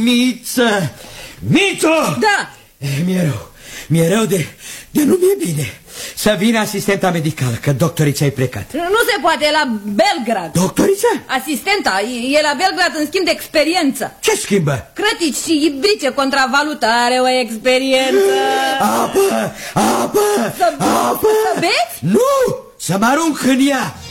Miță! Mițo! Da! Mi-e rău de nu mi-e bine. Să vină asistenta medicală, că doctorița e plecat. Nu se poate, e la Belgrad. Doctorița? Asistenta, e la Belgrad în schimb de experiență. Ce schimbă? Crătici și ibrice contra valută, are o experiență. Apă! Să beți? Nu! Să mă arunc în ea!